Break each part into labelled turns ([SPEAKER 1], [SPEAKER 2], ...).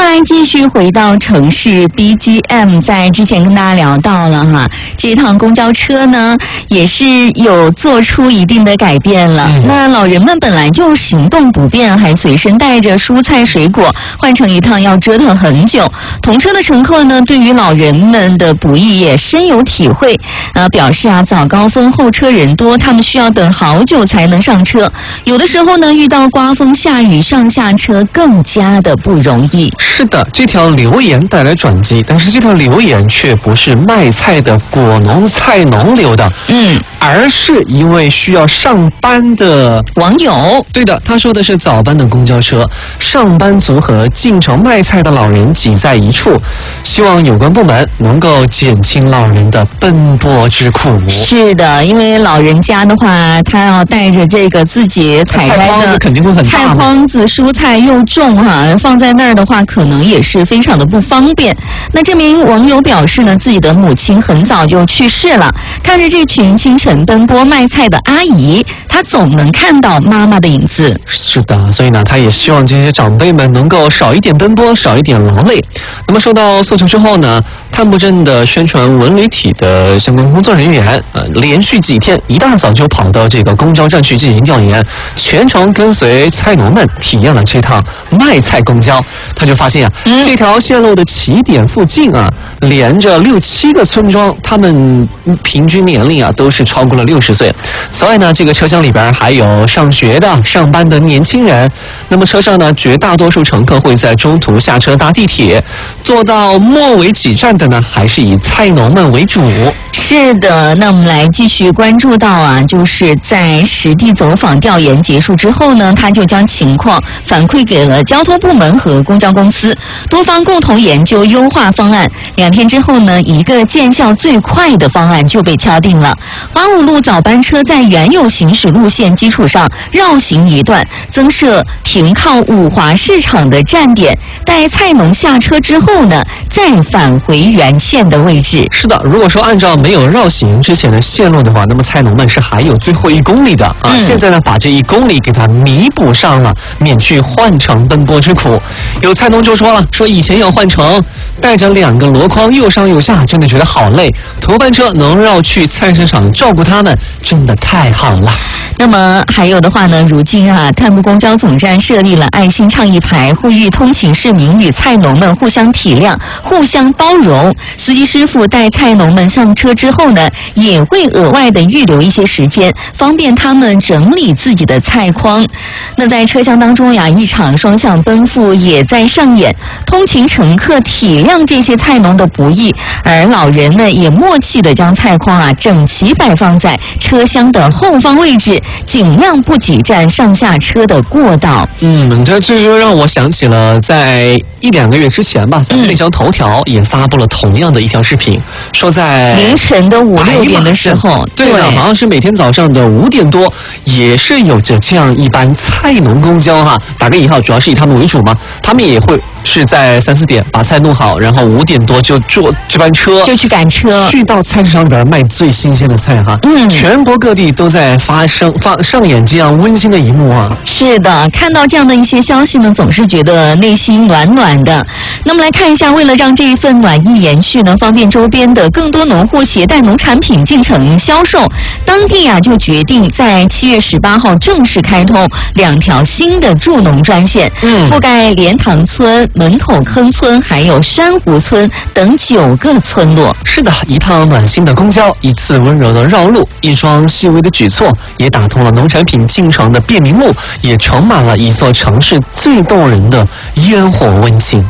[SPEAKER 1] 来继续回到城市 BGM， 在之前跟大家聊到了哈，这趟公交车呢也是有做出一定的改变了。那老人们本来就行动不便，还随身带着蔬菜水果，换乘一趟要折腾很久。同车的乘客呢，对于老人们的不易也深有体会。表示早高峰候车人多，他们需要等好久才能上车。有的时候呢，遇到刮风下雨，上下车更加的不容易。
[SPEAKER 2] 是的，这条留言带来转机，但是这条留言却不是卖菜的果农菜农留的，而是一位需要上班的
[SPEAKER 1] 网友。
[SPEAKER 2] 对的，他说的是早班的公交车，上班族和进城卖菜的老人挤在一处，希望有关部门能够减轻老人的奔波之苦。
[SPEAKER 1] 是的，因为老人家的话，他要带着这个自己采摘的
[SPEAKER 2] 菜筐子肯定会很大，
[SPEAKER 1] 菜筐子蔬菜又重放在那儿的话，可能也是非常的不方便。那这名网友表示呢，自己的母亲很早就去世了，看着这群清晨奔波卖菜的阿姨，他总能看到妈妈的影子。
[SPEAKER 2] 是的，所以呢，他也希望这些长辈们能够少一点奔波，少一点劳累。那么收到诉求之后呢，探布镇的宣传文旅体的相关工作人员连续几天一大早就跑到这个公交站去进行调研，全程跟随菜农们体验了这趟卖菜公交。他就发现这条线路的起点附近连着6、7个村庄，他们平均年龄都是超过了60岁。此外呢，这个车厢里边还有上学的、上班的年轻人。那么车上呢，绝大多数乘客会在中途下车搭地铁，坐到末尾几站的呢，还是以菜农们为主。
[SPEAKER 1] 是的，那我们来继续关注到就是在实地走访调研结束之后呢，他就将情况反馈给了交通部门和公交公司，多方共同研究优化方案。2天之后呢，一个见效最快的方案就被敲定了。花五路早班车在原有行驶路线基础上绕行一段，增设停靠五华市场的站点，待菜农下车之后呢，再返回原线的位置。
[SPEAKER 2] 是的，如果说按照没有绕行之前的线路的话，那么菜农们是还有最后1公里的现在呢，把这1公里给它弥补上了，免去换乘奔波之苦。有菜农就说了，说以前要换乘，带着2个箩筐又上又下，真的觉得好累。头班车能绕去菜市场照顾他们，真的太好了。
[SPEAKER 1] 那么还有的话呢，如今探布公交总站设立了爱心倡议牌，呼吁通勤市民与菜农们互相体谅、互相包容。司机师傅带菜农们上车之后呢，也会额外的预留一些时间，方便他们整理自己的菜筐。那在车厢当中一场双向奔赴也在上演。通勤乘客体谅这些菜农的不易，而老人呢也默契的将菜筐整齐摆放在车厢的后方位置，尽量不挤占上下车的过道。
[SPEAKER 2] 这就让我想起了在1、2个月之前吧，咱们那张头条也发布了同样的一条视频，说在
[SPEAKER 1] 凌晨的5、6点的时候，
[SPEAKER 2] 对的，好像是每天早上的5点多，也是有着这样一班菜农公交打个引号，主要是以他们为主嘛，他们也会是在3、4点把菜弄好，然后5点多就坐这班车
[SPEAKER 1] 就去赶车，
[SPEAKER 2] 去到菜市场里边卖最新鲜的菜全国各地都在上演这样温馨的一幕
[SPEAKER 1] 是的，看到这样的一些消息呢，总是觉得内心暖暖的。那么来看一下，为了让这一份暖意延续呢，方便周边的更多农户携带农产品进城销售，当地就决定在7月18号正式开通2条新的助农专线，覆盖莲塘村、门口坑村还有珊瑚村等9个村落。
[SPEAKER 2] 是的，一趟暖心的公交，一次温柔的绕路，一桩细微的举措，也打通了农产品进城的便民路，也盛满了一座城市最动人的烟火温情。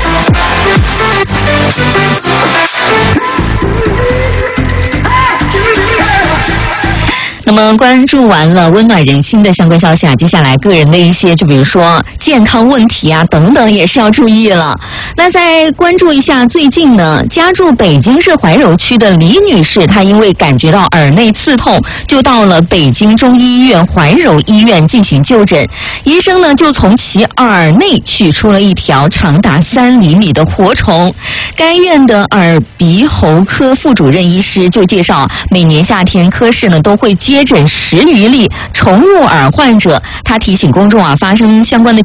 [SPEAKER 1] 那么关注完了温暖人心的相关消息接下来个人的一些就比如说健康问题等等也是要注意了。那再关注一下最近呢，家住北京市怀柔区的李女士，她因为感觉到耳内刺痛，就到了北京中医医院怀柔医院进行就诊。医生呢就从其耳内取出了一条长达3厘米的活虫。该院的耳鼻喉科副主任医师就介绍，每年夏天科室呢都会接诊10余例虫入耳患者。他提醒公众发生相关的